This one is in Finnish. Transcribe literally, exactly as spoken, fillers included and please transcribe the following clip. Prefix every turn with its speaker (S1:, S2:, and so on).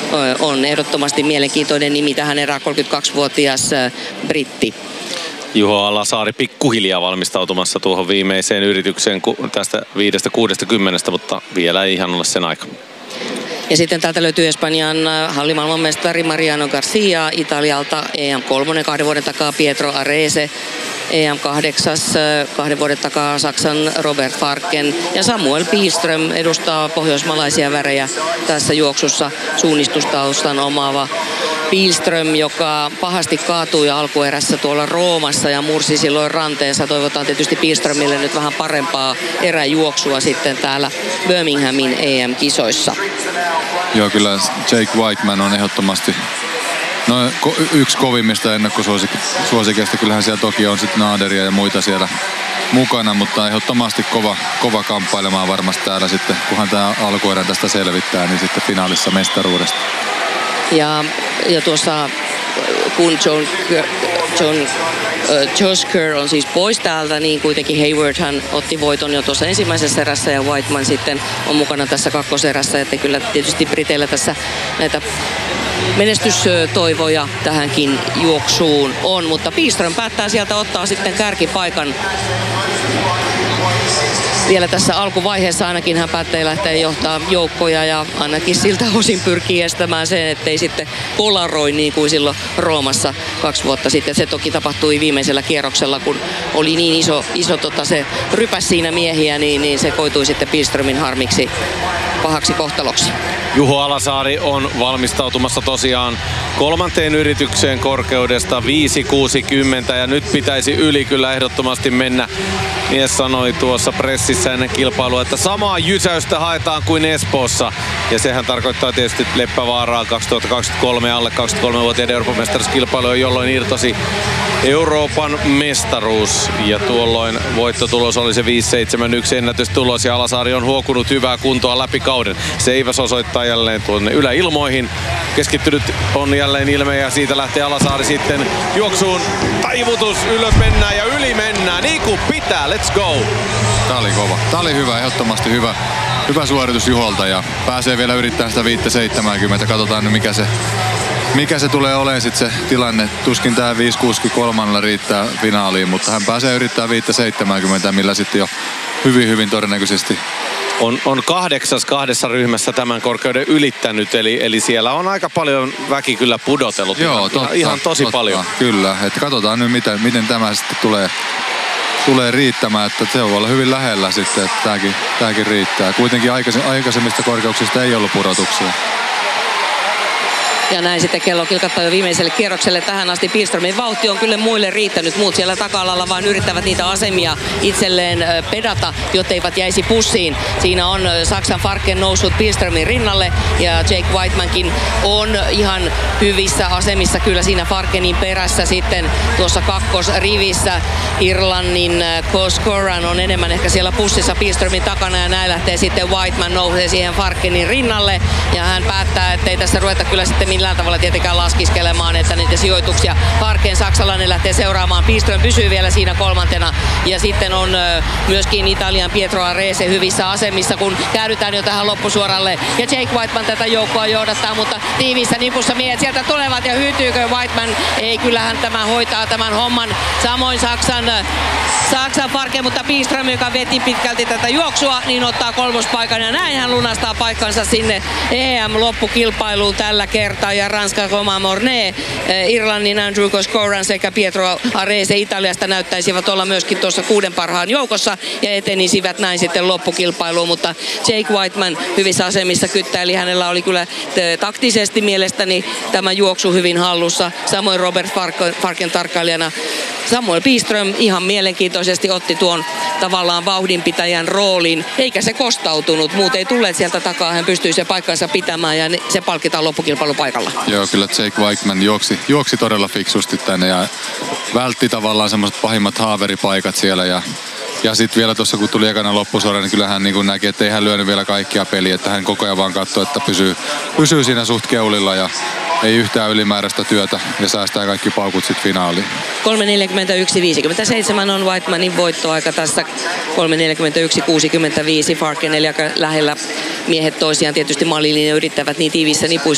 S1: on ehdottomasti mielenkiintoinen nimi tähän erään, kolmekymmentäkaksivuotias britti.
S2: Juho Alasaari pikkuhiljaa valmistautumassa tuohon viimeiseen yritykseen tästä viidestä kuudesta kymmenestä, mutta vielä ei ihan ole sen aika.
S1: Ja sitten täältä löytyy Espanjan hallimaailmanmestari Mariano Garcia, Italialta E M kolme kahden vuoden takaa Pietro Arese, E M kahdeksan kahden vuoden takaa Saksan Robert Farken ja Samuel Pihlström edustaa pohjoismaalaisia värejä tässä juoksussa, suunnistustaustan omaava Pihlström, joka pahasti kaatui alkuerässä tuolla Roomassa ja mursi silloin ranteensa. Toivotaan tietysti Pihlströmille nyt vähän parempaa eräjuoksua sitten täällä Birminghamin E M-kisoissa.
S3: Joo, kyllä Jake Whiteman on ehdottomasti no, yksi kovimmista ennakkosuosikeista. Kyllähän siellä toki on sitten Naderia ja muita siellä mukana, mutta ehdottomasti kova, kova kamppailemaan varmasti täällä sitten, kunhan tämä alkuerän tästä selvittää, niin sitten finaalissa mestaruudesta.
S1: Ja, ja tuossa kun John, John uh, Josh Kerr on siis pois täältä, niin kuitenkin Hayward hän otti voiton jo tuossa ensimmäisessä erässä ja Whiteman sitten on mukana tässä kakkoserässä, että kyllä tietysti Briteillä tässä näitä menestystoivoja tähänkin juoksuun on, mutta Pihlström päättää sieltä ottaa sitten kärkipaikan. Vielä tässä alkuvaiheessa ainakin hän päättää lähteä johtaa joukkoja ja ainakin siltä osin pyrkii estämään sen, ettei sitten polaroi niin kuin silloin Roomassa kaksi vuotta sitten. Se toki tapahtui viimeisellä kierroksella, kun oli niin iso, iso tota se rypäs siinä miehiä, niin, niin se koitui sitten Pihlströmin harmiksi pahaksi kohtaloksi.
S2: Juho Alasaari on valmistautumassa tosiaan kolmanteen yritykseen korkeudesta viisi kuusikymmentä ja nyt pitäisi yli kyllä ehdottomasti mennä. Mies sanoi tuossa pressissä ennen kilpailua, että samaa jysäystä haetaan kuin Espoossa. Ja sehän tarkoittaa tietysti Leppävaaraa kaksituhattakaksikymmentäkolme alle kaksikymmentäkolmevuotiaiden Euroopan mestaruuskilpailuja, jolloin irtosi Euroopan mestaruus. Ja tuolloin voittotulos oli se viisi seitsemän yksi ennätystulos ja Alasaari on huokunut hyvää kuntoa läpi kauden. Seiväs osoittaa jälleen tuonne yläilmoihin. Keskittynyt on jälleen ilme ja siitä lähtee Alasaari sitten juoksuun. Taivutus, ylös mennään ja yli mennään. Niin kuin pitää, let's go!
S3: Tää oli kova. Tää oli hyvä, ehdottomasti hyvä. Hyvä suoritus Juholta ja pääsee vielä yrittämään sitä viisi seitsemänkymmentä. Katsotaan nyt mikä se, mikä se tulee olemaan sitten se tilanne. Tuskin tää viisi kuusikymmentäkolme riittää finaaliin, mutta hän pääsee yrittämään viisi seitsemänkymmentä, millä sitten jo hyvin hyvin todennäköisesti
S2: On, on kahdeksas kahdessa ryhmässä tämän korkeuden ylittänyt, eli, eli siellä on aika paljon väki kyllä pudotellut.
S3: Joo,
S2: ihan,
S3: totta,
S2: ihan tosi
S3: totta,
S2: paljon.
S3: Kyllä, että katsotaan nyt miten, miten tämä sitten tulee, tulee riittämään, että se voi olla hyvin lähellä sitten, että tämäkin, tämäkin riittää. Kuitenkin aikaisemmista korkeuksista ei ollut pudotuksia.
S1: Ja näin sitten kello kilkattaa jo viimeiselle kierrokselle tähän asti. Pihlströmin vauhti on kyllä muille riittänyt. Muut siellä taka-alalla vaan yrittävät niitä asemia itselleen pedata, jotteivät jäisi pussiin. Siinä on Saksan Farken noussut Pihlströmin rinnalle ja Jake Whitemankin on ihan hyvissä asemissa kyllä siinä Farkenin perässä sitten tuossa kakkosrivissä. Irlannin Coscoran on enemmän ehkä siellä pussissa Pihlströmin takana ja näin lähtee sitten Whiteman nousee siihen Farkenin rinnalle ja hän päättää, ettei tässä ruveta kyllä sitten millään tavalla tietenkään laskiskelemaan, että niitä sijoituksia Farken saksalainen lähtee seuraamaan. Pihlström pysyy vielä siinä kolmantena ja sitten on myöskin Italian Pietro Arese hyvissä asemissa, kun käydetään jo tähän loppusuoralle ja Jake Whiteman tätä joukkoa johdattaa, mutta tiiviissä nipussa miehet sieltä tulevat ja hyytyykö Whiteman? Ei, kyllähän tämä hoitaa tämän homman. Samoin Saksan Saksan Farke, mutta Pihlström, joka veti pitkälti tätä juoksua, niin ottaa kolmospaikan ja näin hän lunastaa paikkansa sinne E M-loppukilpailuun tällä kertaa. Ja Ranska Romain Mornet, Irlannin Andrew Coscoran sekä Pietro Arese Italiasta näyttäisivät olla myöskin tuossa kuuden parhaan joukossa ja etenisivät näin sitten loppukilpailuun, mutta Jake Whiteman hyvissä asemissa kyttää, eli hänellä oli kyllä taktisesti mielestäni tämä juoksu hyvin hallussa. Samoin Robert Farken, Farken tarkkailijana Samuel Pihlström ihan mielenkiintoisesti otti tuon tavallaan vauhdinpitäjän roolin, eikä se kostautunut. Muut ei tulleet sieltä takaa, hän pystyi se paikkansa pitämään ja se palkitaan loppukilpailupaikalla.
S3: Joo, kyllä Jake Whiteman juoksi, juoksi todella fiksusti tänne ja vältti tavallaan semmoiset pahimmat haaveripaikat siellä ja Ja sitten vielä tuossa kun tuli ekana loppusuora, niin kyllähän niin näki, että ei hän lyönyt vielä kaikkia peliä, että hän koko ajan vaan katsoi, että pysyy, pysyy siinä suht keulilla ja ei yhtään ylimääräistä työtä ja säästää kaikki paukut sitten finaaliin.
S1: kolme neljäkymmentäyksi viisikymmentäseitsemän on Whitemanin voittoaika tässä. kolme neljäkymmentäyksi kuusikymmentäviisi Farken, eli aika lähellä miehet toisiaan tietysti maalilinja yrittävät niin tiiviissä nipuissa.